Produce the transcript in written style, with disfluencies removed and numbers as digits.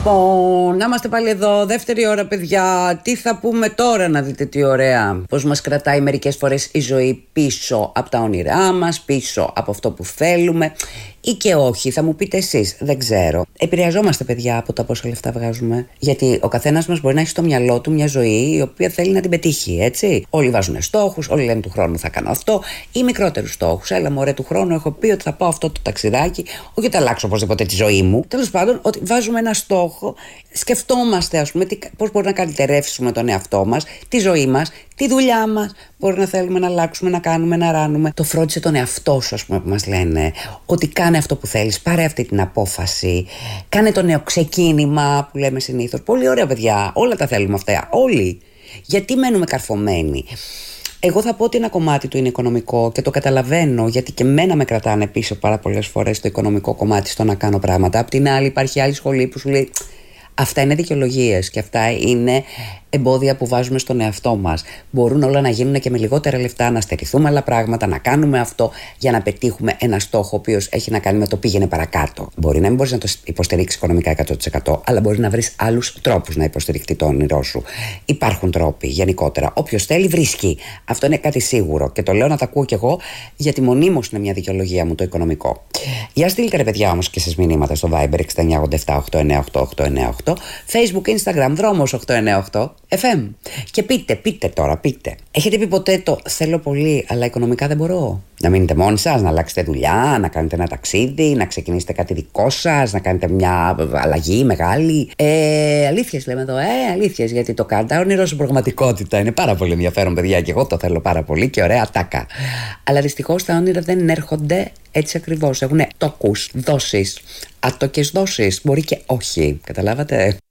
Να είμαστε πάλι εδώ, δεύτερη ώρα, παιδιά. Τι θα πούμε τώρα, να δείτε τι ωραία. Πώς μας κρατάει μερικές φορές η ζωή πίσω από τα όνειρά μας, πίσω από αυτό που θέλουμε. Ή και όχι, θα μου πείτε εσείς, δεν ξέρω. Επηρεαζόμαστε, παιδιά, από τα πόσα λεφτά βγάζουμε. Γιατί ο καθένας μας μπορεί να έχει στο μυαλό του μια ζωή η οποία θέλει να την πετύχει, έτσι. Όλοι βάζουν στόχους, όλοι λένε του χρόνου θα κάνω αυτό, ή μικρότερους στόχους. Έλα, μωρέ, του χρόνου έχω πει ότι θα πάω αυτό το ταξιδάκι, όχι ότι αλλάξω οπωσδήποτε τη ζωή μου. Τέλος πάντων, ότι βάζουμε ένα στόχο, σκεφτόμαστε, ας πούμε, πώς μπορούμε να καλυτερεύσουμε τον εαυτό μας, τη ζωή μας, τη δουλειά μας. Μπορεί να θέλουμε να αλλάξουμε, να κάνουμε, να ράνουμε. Το φρόντισε τον εαυτό σου, ας πούμε, που μας λένε. Ότι κάνε αυτό που θέλεις, πάρε αυτή την απόφαση. Κάνε το νέο ξεκίνημα που λέμε συνήθως. Πολύ ωραία, παιδιά. Όλα τα θέλουμε αυτά. Όλοι. Γιατί μένουμε καρφωμένοι? Εγώ θα πω ότι ένα κομμάτι του είναι οικονομικό και το καταλαβαίνω, γιατί και μένα με κρατάνε πίσω πάρα πολλές φορές το οικονομικό κομμάτι στο να κάνω πράγματα. Απ' την άλλη, υπάρχει άλλη σχολή που σου λέει αυτά είναι δικαιολογίες και αυτά είναι εμπόδια που βάζουμε στον εαυτό μας. Μπορούν όλα να γίνουν και με λιγότερα λεφτά, να στερηθούμε άλλα πράγματα, να κάνουμε αυτό για να πετύχουμε ένα στόχο ο οποίος έχει να κάνει με το πήγαινε παρακάτω. Μπορεί να μην μπορείς να το υποστηρίξεις οικονομικά 100%, αλλά μπορεί να βρεις άλλους τρόπους να υποστηριχτεί το όνειρό σου. Υπάρχουν τρόποι γενικότερα. Όποιος θέλει βρίσκει. Αυτό είναι κάτι σίγουρο και το λέω να το ακούω κι εγώ, γιατί μονίμως είναι μια δικαιολογία μου το οικονομικό. Για στείλτε, ρε παιδιά, όμως και εσείς μηνύματα στο Viber 6987-898-898, Facebook, Instagram, δρόμος 898 FM. Και πείτε τώρα. Έχετε πει ποτέ το θέλω πολύ, αλλά οικονομικά δεν μπορώ? Να μείνετε μόνοι σας, να αλλάξετε δουλειά, να κάνετε ένα ταξίδι, να ξεκινήσετε κάτι δικό σας, να κάνετε μια αλλαγή μεγάλη? Αλήθειες λέμε εδώ, αλήθειες, γιατί το κάνετε όνειρο στην πραγματικότητα. Είναι πάρα πολύ ενδιαφέρον, παιδιά, και εγώ το θέλω πάρα πολύ και ωραία τάκα. Αλλά δυστυχώς τα όνειρα δεν έρχονται έτσι ακριβώς. Έχουν τόκους, δόσεις, άτοκες δόσεις. Μπορεί και όχι. Καταλάβατε?